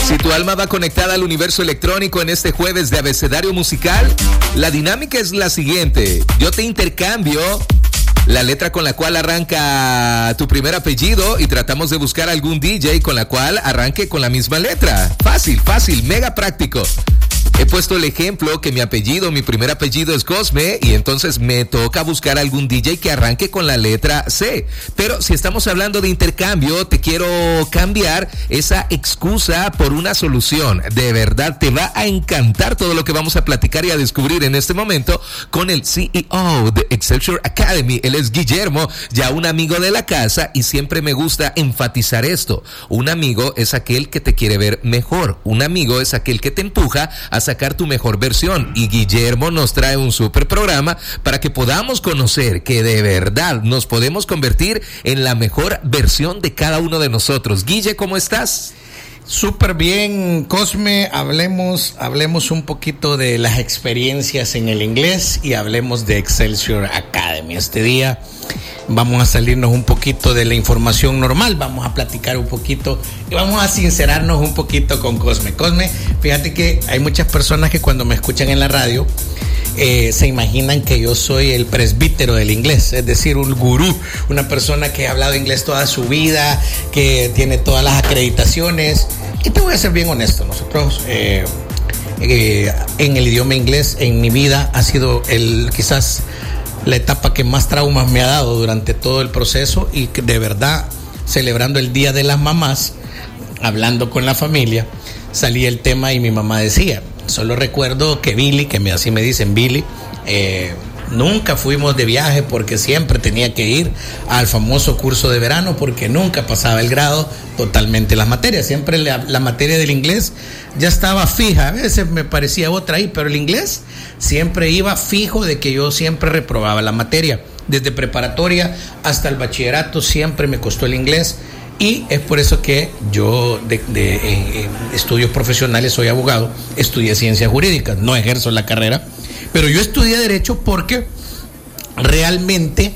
Si tu alma va conectada al universo electrónico en este jueves de abecedario musical, la dinámica es la siguiente. Yo te intercambio la letra con la cual arranca tu primer apellido y tratamos de buscar algún DJ con la cual arranque con la misma letra. Fácil, fácil, mega práctico. He puesto el ejemplo que mi primer apellido es Cosme y entonces me toca buscar algún DJ que arranque con la letra C. Pero si estamos hablando de intercambio, te quiero cambiar esa excusa por una solución. De verdad, te va a encantar todo lo que vamos a platicar y a descubrir en este momento con el CEO de Excelsior Academy. Él es Guillermo, ya un amigo de la casa, y siempre me gusta enfatizar esto. Un amigo es aquel que te quiere ver mejor. Un amigo es aquel que te empuja a sacar tu mejor versión, y Guillermo nos trae un super programa para que podamos conocer que de verdad nos podemos convertir en la mejor versión de cada uno de nosotros. Guille, ¿cómo estás? Súper bien, Cosme. Hablemos un poquito de las experiencias en el inglés y hablemos de Excelsior Academy. Este día vamos a salirnos un poquito de la información normal, vamos a platicar un poquito y vamos a sincerarnos un poquito con Cosme. Cosme, fíjate que hay muchas personas que cuando me escuchan en la radio se imaginan que yo soy el presbítero del inglés, es decir, un gurú, una persona que ha hablado inglés toda su vida, que tiene todas las acreditaciones. Y te voy a ser bien honesto, nosotros en el idioma inglés en mi vida ha sido quizás la etapa que más traumas me ha dado durante todo el proceso, y que de verdad, celebrando el Día de las Mamás, hablando con la familia, salía el tema y mi mamá decía, solo recuerdo que Billy, así me dicen Billy, nunca fuimos de viaje porque siempre tenía que ir al famoso curso de verano porque nunca pasaba el grado totalmente las materias. Siempre la materia del inglés ya estaba fija. A veces me parecía otra ahí, pero el inglés siempre iba fijo de que yo siempre reprobaba la materia. Desde preparatoria hasta el bachillerato siempre me costó el inglés. Y es por eso que yo de estudios profesionales soy abogado, estudié ciencias jurídicas, no ejerzo la carrera, pero yo estudié Derecho porque realmente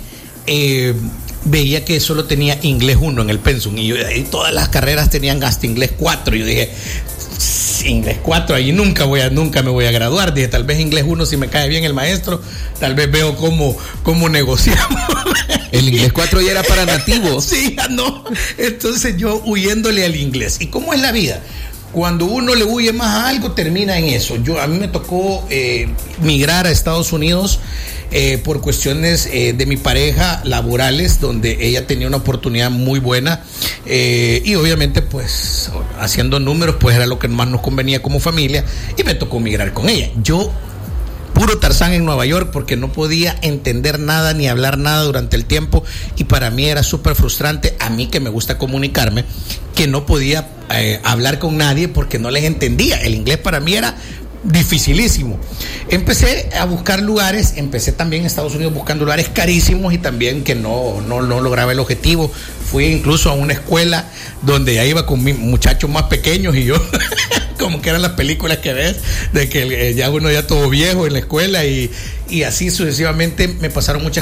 veía que solo tenía inglés 1 en el pensum, y todas las carreras tenían hasta inglés 4. Yo dije, inglés 4, ahí nunca me voy a graduar. Dije, tal vez inglés 1, si me cae bien el maestro, tal vez veo cómo negociamos. El inglés 4 ya era para nativos. Sí, no. Entonces yo huyéndole al inglés. ¿Y cómo es la vida? Cuando uno le huye más a algo, termina en eso. A mí me tocó migrar a Estados Unidos por cuestiones de mi pareja laborales, donde ella tenía una oportunidad muy buena, y obviamente pues haciendo números pues era lo que más nos convenía como familia, y me tocó migrar con ella. Yo puro Tarzán en Nueva York, porque no podía entender nada ni hablar nada durante el tiempo, y para mí era súper frustrante, a mí que me gusta comunicarme, que no podía hablar con nadie porque no les entendía. El inglés para mí era dificilísimo. Empecé a buscar lugares, empecé también en Estados Unidos buscando lugares carísimos y también que no lograba el objetivo. Fui incluso a una escuela donde ya iba con mis muchachos más pequeños y yo como que eran las películas que ves de que ya uno ya todo viejo en la escuela, y así sucesivamente me pasaron muchas